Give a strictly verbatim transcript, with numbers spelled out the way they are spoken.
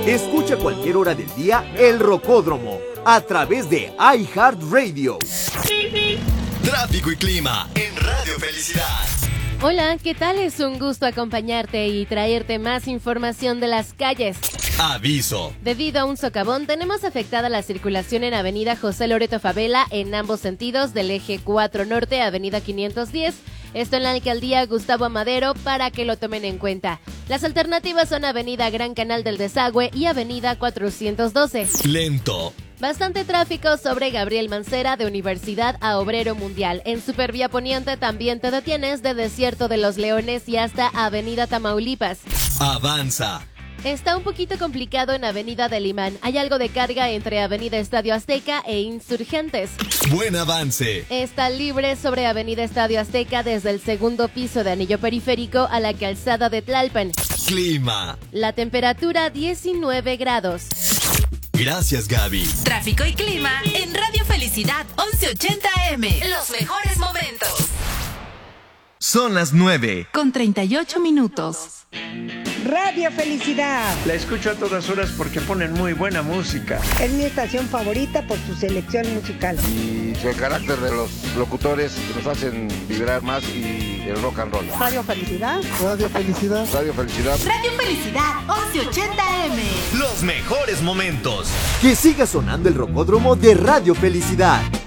Escucha a cualquier hora del día El Rocódromo a través de iHeartRadio. Tráfico y clima en Radio Felicidad. Hola, ¿qué tal? Es un gusto acompañarte y traerte más información de las calles. Aviso. Debido a un socavón, tenemos afectada la circulación en Avenida José Loreto Favela en ambos sentidos del eje cuatro Norte, Avenida quinientos diez. Esto en la alcaldía Gustavo Amadero para que lo tomen en cuenta. Las alternativas son Avenida Gran Canal del Desagüe y Avenida cuatrocientos doce. Lento. Bastante tráfico sobre Gabriel Mancera de Universidad a Obrero Mundial. En Supervía Poniente también te detienes de Desierto de los Leones y hasta Avenida Tamaulipas. Avanza. Está un poquito complicado en Avenida del Imán. Hay algo de carga entre Avenida Estadio Azteca e Insurgentes. Buen avance. Está libre sobre Avenida Estadio Azteca desde el segundo piso de Anillo Periférico a la calzada de Tlalpan. Clima. La temperatura diecinueve grados. Gracias, Gaby. Tráfico y clima en Radio Felicidad once ochenta A M. Los mejores momentos. Son las nueve. Con treinta y ocho minutos. Radio Felicidad. La escucho a todas horas porque ponen muy buena música. Es mi estación favorita por su selección musical. Y el carácter de los locutores que nos hacen vibrar más y el rock and roll. Radio Felicidad. Radio Felicidad. Radio Felicidad. Radio Felicidad once ochenta A M. Los mejores momentos. Que siga sonando El Rocódromo de Radio Felicidad.